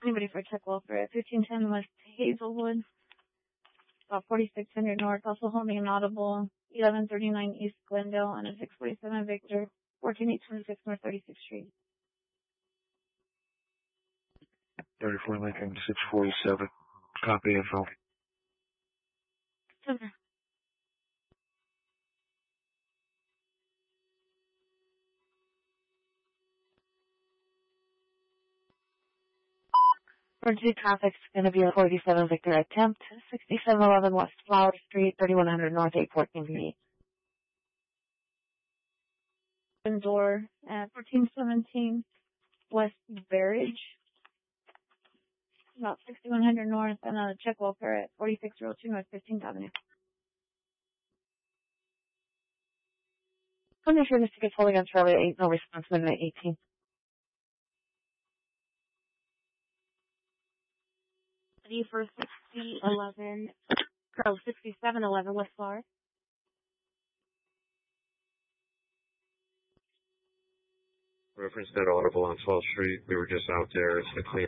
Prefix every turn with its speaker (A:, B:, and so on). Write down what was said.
A: Anybody for check welfare at 1510 West Hazelwood, about 4600 North, also holding an audible, 1139 East Glendale, and a 647 Victor, 14826 North 36th Street.
B: 34 Lincoln, 647. Copy info.
A: Okay. Emergency traffic's going to be a 47 Victor attempt, 6711 West Flower Street, 3100 North 814 B. Door at 1417 West Barrage, about 6100 North, and a check welfare at 4602 North 15th Avenue. I'm not sure this ticket's holding on Charlie 8, no response, minute 18. Ready for 6711 West Flower.
B: Reference that audible on 12th Street. We were just out there. It's the clean.